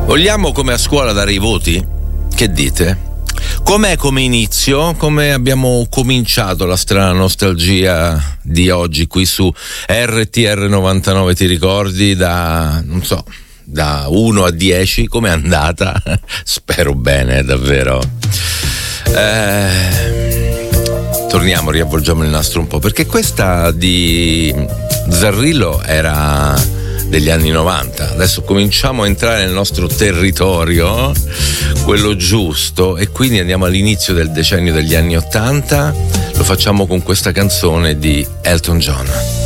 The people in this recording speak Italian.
Vogliamo come a scuola dare i voti? Che dite? Com'è come inizio? Come abbiamo cominciato la strana nostalgia di oggi qui su RTR 99, ti ricordi? Da 1 a 10, com'è andata? Spero bene, davvero. Torniamo, riavvolgiamo il nastro un po', perché questa di Zarrillo era degli anni 90, adesso cominciamo a entrare nel nostro territorio, quello giusto, e quindi andiamo all'inizio del decennio degli anni 80, lo facciamo con questa canzone di Elton John.